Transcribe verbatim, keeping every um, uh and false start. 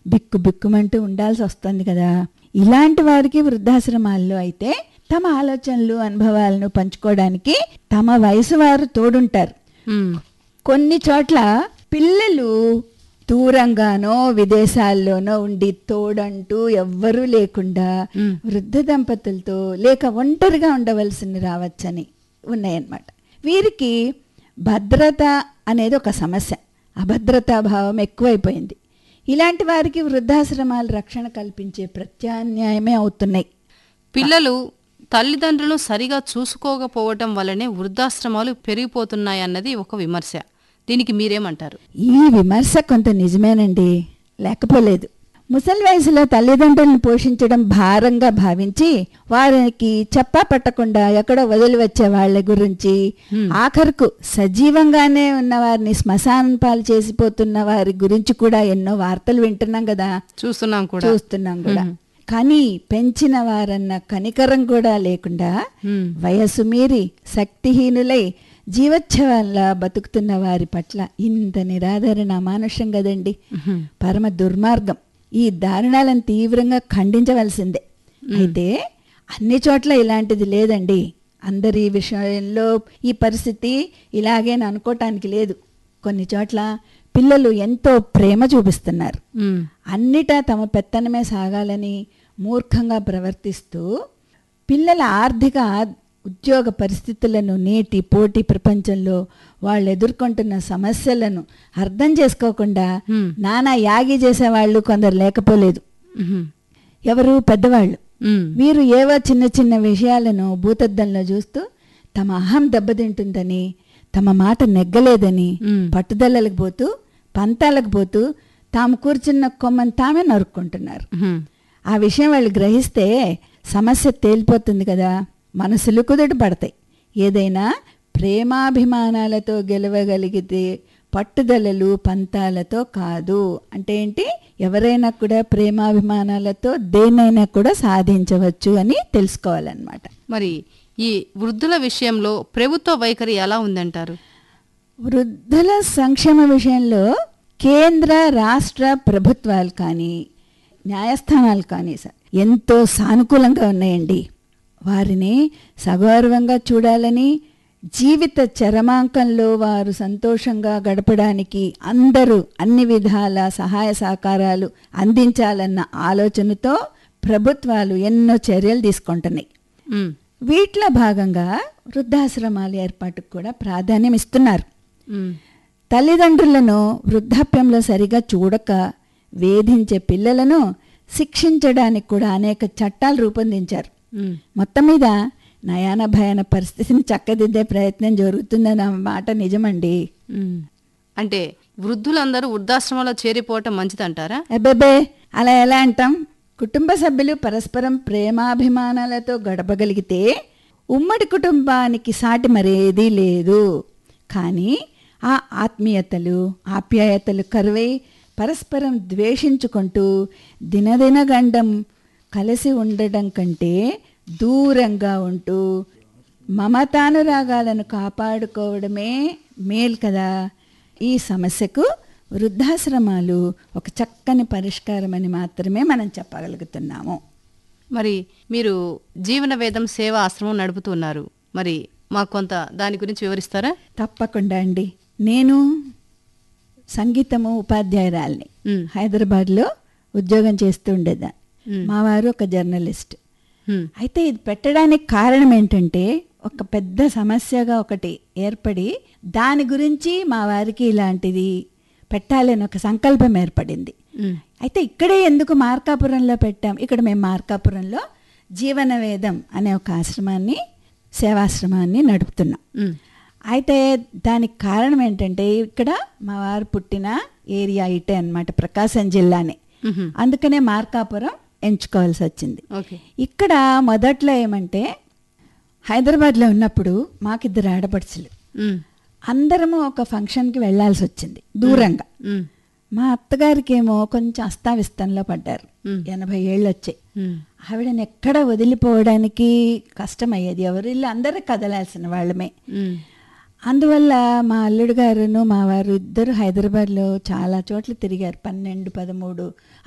బిక్కు బిక్కుమంటూ ఉండాల్సి వస్తుంది కదా. ఇలాంటి వారికి వృద్ధాశ్రమాల్లో అయితే తమ ఆలోచనలు అనుభవాలను పంచుకోవడానికి తమ వయసు వారు తోడుంటారు. కొన్ని చోట్ల పిల్లలు దూరంగానో విదేశాల్లోనో ఉండి తోడంటూ ఎవ్వరూ లేకుండా వృద్ధ దంపతులతో లేక ఒంటరిగా ఉండవలసింది రావచ్చని ఉన్నాయన్నమాట. వీరికి భద్రత అనేది ఒక సమస్య, అభద్రతా భావం ఎక్కువైపోయింది. ఇలాంటి వారికి వృద్ధాశ్రమాలు రక్షణ కల్పించే ప్రత్యామ్నాయమే అవుతున్నాయి. పిల్లలు తల్లిదండ్రులు సరిగా చూసుకోకపోవటం వల్లనే వృద్ధాశ్రమాలు పెరిగిపోతున్నాయన్నది ఒక విమర్శ. దీనికి మీరేమంటారు? ఈ విమర్శ కొంత నిజమేనండి, లేకపోలేదు. ముసలి వయసులో తల్లిదండ్రులను పోషించడం భారంగా భావించి వారికి చెప్పా పట్టకుండా ఎక్కడో వదిలి వచ్చే వాళ్ళ గురించి, ఆఖరుకు సజీవంగానే ఉన్న వారిని శ్మశానం పాలు చేసిపోతున్న వారి గురించి కూడా ఎన్నో వార్తలు వింటున్నాం కదా, చూస్తున్నాం కూడా చూస్తున్నాం కూడా. కానీ పెంచిన వారన్న కనికరం కూడా లేకుండా వయసు మీరి శక్తిహీనులై జీవోత్సవాల్లా బతుకుతున్న వారి పట్ల ఇంత నిరాదరణ అమానుషం కదండి, పరమ దుర్మార్గం. ఈ దారుణాలను తీవ్రంగా ఖండించవలసిందే. అయితే అన్ని చోట్ల ఇలాంటిది లేదండి. అందరి విషయంలో ఈ పరిస్థితి ఇలాగేని అనుకోవటానికి లేదు. కొన్ని చోట్ల పిల్లలు ఎంతో ప్రేమ చూపిస్తున్నారు. అన్నిటా తమ పెత్తనమే సాగాలని మూర్ఖంగా ప్రవర్తిస్తూ పిల్లల ఆర్థిక ఉద్యోగ పరిస్థితులను, నేటి పోటీ ప్రపంచంలో వాళ్ళు ఎదుర్కొంటున్న సమస్యలను అర్థం చేసుకోకుండా నానా యాగి చేసేవాళ్ళు కొందరు లేకపోలేదు. ఎవరు? పెద్దవాళ్ళు. వీరు ఏవో చిన్న చిన్న విషయాలను భూతద్దంలో చూస్తూ తమ అహం దెబ్బతింటుందని, తమ మాట నెగ్గలేదని పట్టుదలలకు పోతూ పంతాలకు పోతూ తాము కూర్చున్న కొమ్మని తామే నరుక్కుంటున్నారు. ఆ విషయం వాళ్ళు గ్రహిస్తే సమస్య తేలిపోతుంది కదా, మనసులు కుదుట పడతాయి. ఏదైనా ప్రేమాభిమానాలతో గెలవగలిగితే పట్టుదలలు పంతాలతో కాదు. అంటే ఏంటి? ఎవరైనా కూడా ప్రేమాభిమానాలతో దేన్నైనా కూడా సాధించవచ్చు అని తెలుసుకోవాలన్నమాట. మరి ఈ వృద్ధుల విషయంలో ప్రభుత్వ వైఖరి ఎలా ఉందంటారు? వృద్ధుల సంక్షేమ విషయంలో కేంద్ర రాష్ట్ర ప్రభుత్వాలు కానీ న్యాయస్థానాలు కానీ ఎంతో సానుకూలంగా ఉన్నాయండి. వారిని సగౌరవంగా చూడాలని, జీవిత చరమాంకంలో వారు సంతోషంగా గడపడానికి అందరూ అన్ని విధాల సహాయ సహకారాలు అందించాలన్న ఆలోచనతో ప్రభుత్వాలు ఎన్నో చర్యలు తీసుకుంటున్నాయి. వీటిలో భాగంగా వృద్ధాశ్రమాల ఏర్పాటుకు కూడా ప్రాధాన్యం ఇస్తున్నారు. తల్లిదండ్రులను వృద్ధాప్యంలో సరిగా చూడక వేధించే పిల్లలను శిక్షించడానికి కూడా అనేక చట్టాలు రూపొందించారు. మొత్తం మీద నయాన భయాన పరిస్థితిని చక్కదిద్దే ప్రయత్నం జరుగుతుందన్న మాట నిజమండి. అంటే వృద్ధులందరూ వృద్ధాశ్రమంలో చేరిపోవటం మంచిదంటారా? అబ్బే, అలా ఎలా అంటాం? కుటుంబ సభ్యులు పరస్పరం ప్రేమాభిమానాలతో గడపగలిగితే ఉమ్మడి కుటుంబానికి సాటి మరేదీ లేదు. కానీ ఆ ఆత్మీయతలు ఆప్యాయతలు కరువై పరస్పరం ద్వేషించుకుంటూ దినదిన గండం కలిసి ఉండడం కంటే దూరంగా ఉంటూ మమతానురాగాలను కాపాడుకోవడమే మేలు కదా. ఈ సమస్యకు వృద్ధాశ్రమాలు ఒక చక్కని పరిష్కారం అని మాత్రమే మనం చెప్పగలుగుతున్నాము. మరి మీరు జీవన వేదం సేవా ఆశ్రమం నడుపుతున్నారు, మరి మాకు కొంత దాని గురించి వివరిస్తారా? తప్పకుండా అండి. నేను సంగీతము ఉపాధ్యాయురాల్ని, హైదరాబాద్లో ఉద్యోగం చేస్తూ ఉండేదాన్ని. మా వారు ఒక జర్నలిస్ట్. అయితే ఇది పెట్టడానికి కారణం ఏంటంటే ఒక పెద్ద సమస్యగా ఒకటి ఏర్పడి దాని గురించి మా వారికి ఇలాంటిది పెట్టాలని ఒక సంకల్పం ఏర్పడింది. అయితే ఇక్కడే ఎందుకు మార్కాపురంలో పెట్టాం? ఇక్కడ మేము మార్కాపురంలో జీవన వేదం అనే ఒక ఆశ్రమాన్ని, సేవాశ్రమాన్ని నడుపుతున్నాం. అయితే దానికి కారణం ఏంటంటే ఇక్కడ మా వారు పుట్టిన ఏరియా ఇటే అన్నమాట, ప్రకాశం జిల్లానే. అందుకనే మార్కాపురం ఎంచుకోవాల్సి వచ్చింది. ఇక్కడ మొదట్లో ఏమంటే హైదరాబాద్లో ఉన్నప్పుడు మాకిద్దరు ఆడపడుచులు, అందరము ఒక ఫంక్షన్కి వెళ్లాల్సి వచ్చింది దూరంగా. మా అత్తగారికి ఏమో కొంచెం అస్తావిస్తంలో పడ్డారు, ఎనభై ఏళ్ళు వచ్చాయి. ఆవిడని ఎక్కడ వదిలిపోవడానికి కష్టమయ్యేది, ఎవరు ఇల్లు అందరూ కదలాల్సిన వాళ్ళమే. అందువల్ల మా అల్లుడు గారును మా వారు ఇద్దరు హైదరాబాద్లో చాలా చోట్ల తిరిగారు, పన్నెండు పదమూడు